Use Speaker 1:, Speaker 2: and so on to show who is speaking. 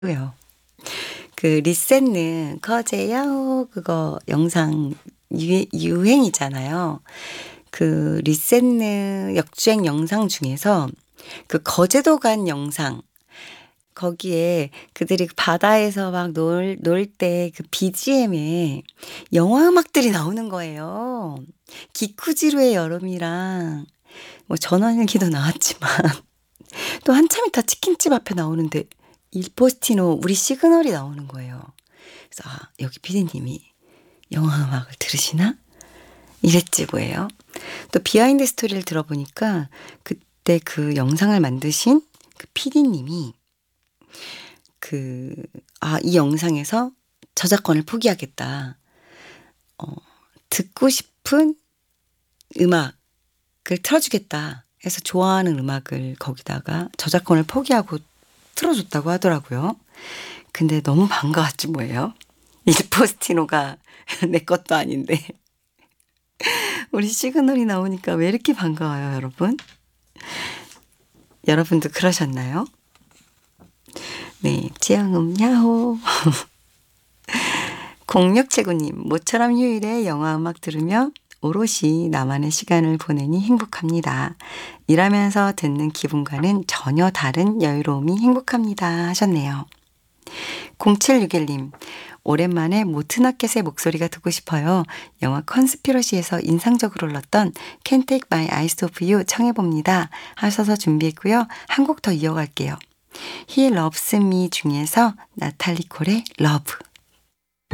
Speaker 1: 고요. 그 리셋는 커제야호 그거 영상 유행이잖아요. 그 리셋는 역주행 영상 중에서 그 거제도 간 영상 거기에 그들이 그 바다에서 막 놀 때 그 BGM에 영화 음악들이 나오는 거예요. 기쿠지루의 여름이랑 뭐 전원일기도 나왔지만 또 한참 있다 치킨집 앞에 나오는데 일포스티노 우리 시그널이 나오는 거예요. 그래서 '아 여기 피디님이 영화 음악을 들으시나?' 이랬지 뭐예요. 또 비하인드 스토리를 들어보니까 그때 그 영상을 만드신 그 피디님이 이 영상에서 저작권을 포기하겠다. 어 듣고 싶은 음악을 틀어 주겠다 해서 좋아하는 음악을 거기다가 저작권을 포기하고 틀어 줬다고 하더라고요. 근데 너무 반가웠지 뭐예요. 일포스티노가 내 것도 아닌데 우리 시그널이 나오니까 왜 이렇게 반가워요 여러분? 여러분도 그러셨나요? 네. 지영음 야호. 0679님 모처럼 휴일에 영화 음악 들으며 오롯이 나만의 시간을 보내니 행복합니다. 일하면서 듣는 기분과는 전혀 다른 여유로움이 행복합니다 하셨네요. 0761님 오랜만에 모트너켓의 목소리가 듣고 싶어요. 영화 컨스피러시에서 인상적으로 흘렀던 Can't Take My Eyes Off You 청해봅니다 하셔서 준비했고요. 한 곡 더 이어갈게요. He Loves Me 중에서 나탈리 콜의 Love.